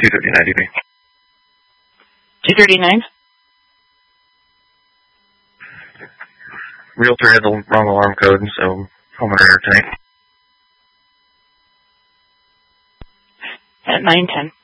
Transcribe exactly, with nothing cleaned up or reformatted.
two thirty-nine, D B. two thirty-nine? Realtor had the wrong alarm code, so homeowner tank. At nine ten.